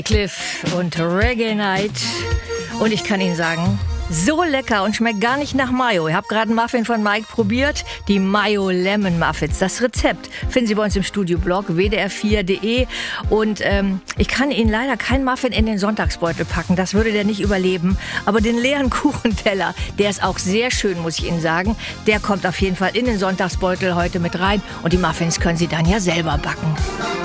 Cliff und Reggae Night. Und ich kann Ihnen sagen, so lecker und schmeckt gar nicht nach Mayo. Ich habe gerade einen Muffin von Mike probiert, die Mayo Lemon Muffins. Das Rezept finden Sie bei uns im Studioblog wdr4.de. Und ich kann Ihnen leider keinen Muffin in den Sonntagsbeutel packen, das würde der nicht überleben. Aber den leeren Kuchenteller, der ist auch sehr schön, muss ich Ihnen sagen. Der kommt auf jeden Fall in den Sonntagsbeutel heute mit rein. Und die Muffins können Sie dann ja selber backen.